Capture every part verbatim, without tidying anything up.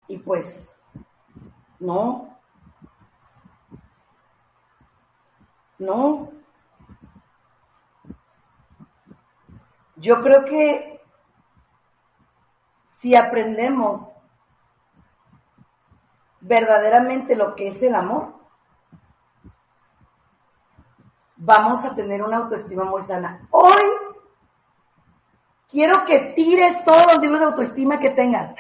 Y pues, no, no. Yo creo que si aprendemos verdaderamente lo que es el amor, vamos a tener una autoestima muy sana. Hoy quiero que tires todos los libros de autoestima que tengas.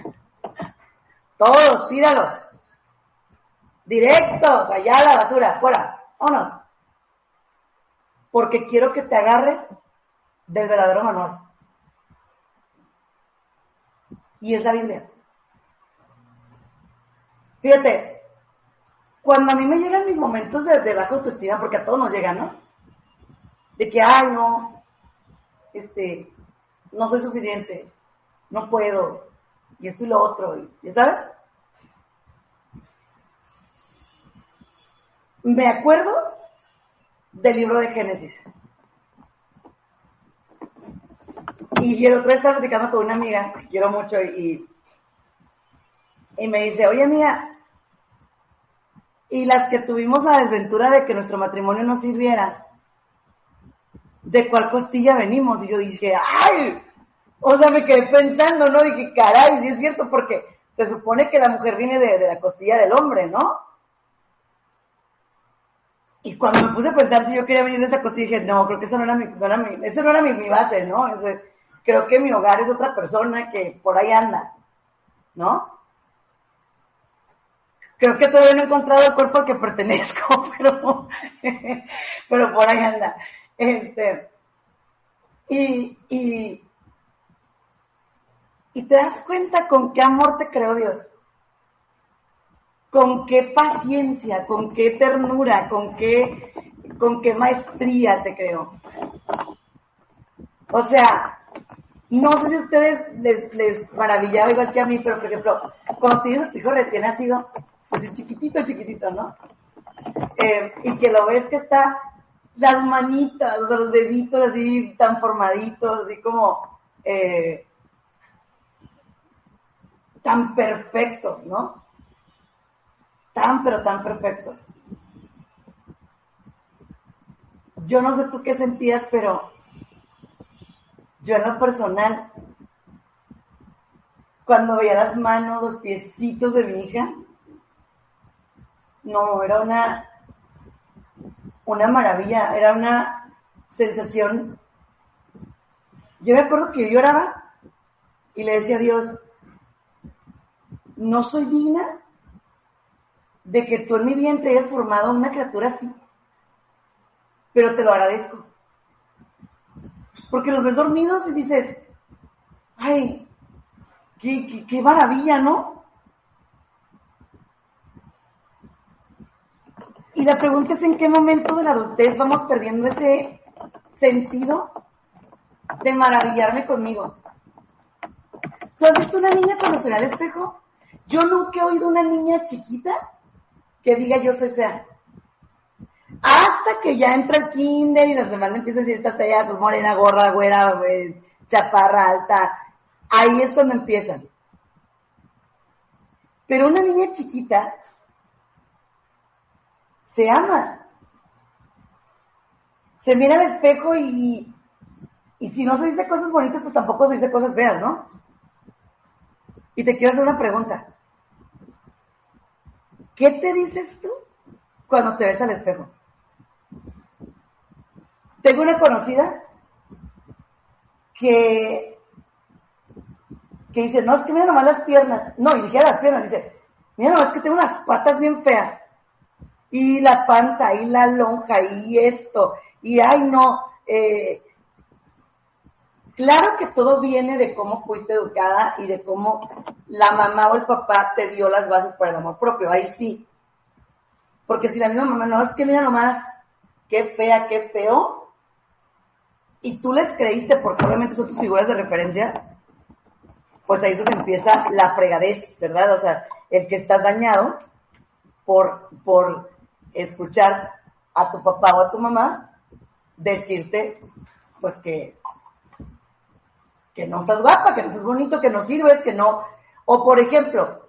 Todos, tíralos. Directos, allá a la basura, fuera, vámonos. Porque quiero que te agarres del verdadero manual. Y es la Biblia. Fíjate, cuando a mí me llegan mis momentos de, de baja autoestima, porque a todos nos llegan, ¿no? De que, ay, no, este, no soy suficiente, no puedo, y esto y lo otro, y, ¿ya sabes? Me acuerdo del libro de Génesis. Y el otro día estaba platicando con una amiga que quiero mucho y, y me dice, oye, amiga, y las que tuvimos la desventura de que nuestro matrimonio no sirviera, ¿de cuál costilla venimos? Y yo dije, ¡ay! O sea, me quedé pensando, ¿no? Dije, caray, sí es cierto, porque se supone que la mujer viene de, de la costilla del hombre, ¿no? Y cuando me puse a pensar si yo quería venir de esa costilla, dije, no, creo que eso no era mi, no era mi, eso no era mi, mi base, ¿no? Eso, creo que mi hogar es otra persona que por ahí anda, ¿no? Creo que todavía no he encontrado el cuerpo al que pertenezco, pero, pero por ahí anda. Este, y, y, y te das cuenta con qué amor te creó Dios, con qué paciencia, con qué ternura, con qué, con qué maestría te creó. O sea, no sé si a ustedes les, les maravillaba igual que a mí, pero por ejemplo, cuando tienes a tu hijo recién nacido, así chiquitito, chiquitito, ¿no? Eh, y que lo ves que está las manitas, o sea, los deditos así tan formaditos, así como eh, tan perfectos, ¿no? Tan, pero tan perfectos. Yo no sé tú qué sentías, pero yo en lo personal, cuando veía las manos, los piecitos de mi hija, no, era una, una maravilla, era una sensación. Yo me acuerdo que yo lloraba y le decía a Dios, no soy digna de que tú en mi vientre hayas formado una criatura así, pero te lo agradezco. Porque los ves dormidos y dices, ay, qué, qué, qué maravilla, ¿no? Y la pregunta es en qué momento de la adultez vamos perdiendo ese sentido de maravillarme conmigo. ¿Tú has visto una niña cuando se ve al espejo? Yo nunca he oído una niña chiquita que diga yo soy fea. Hasta que ya entra el kinder y las demás le empiezan a decir esta fea, pues morena, gorda, güera, güey, chaparra, alta. Ahí es cuando empiezan. Pero una niña chiquita se ama. Se mira al espejo y, y si no se dice cosas bonitas, pues tampoco se dice cosas feas, ¿no? Y te quiero hacer una pregunta. ¿Qué te dices tú cuando te ves al espejo? Tengo una conocida que, que dice, no, es que mira nomás las piernas. No, y dije las piernas, dice, mira nomás que tengo unas patas bien feas. Y la panza, y la lonja, y esto. Y ay, no. Eh, claro que todo viene de cómo fuiste educada y de cómo la mamá o el papá te dio las bases para el amor propio. Ahí sí. Porque si la misma mamá, no, es que mira nomás, qué fea, qué feo. Y tú les creíste porque obviamente son tus figuras de referencia, pues ahí es donde empieza la fregadez, ¿verdad? O sea, el que estás dañado por, por escuchar a tu papá o a tu mamá decirte, pues que, que no estás guapa, que no estás bonito, que no sirves, que no. O por ejemplo,